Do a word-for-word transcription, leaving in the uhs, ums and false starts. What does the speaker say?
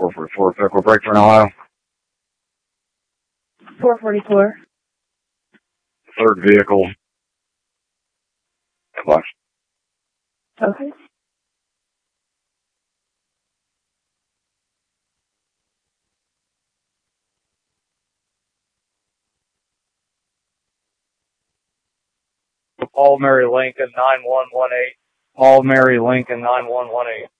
four forty-four, Pickle Break for Ohio. four forty-four. Third vehicle. Goodbye. Okay. Paul Mary Lincoln nine one one eight. Paul Mary Lincoln nine one one eight.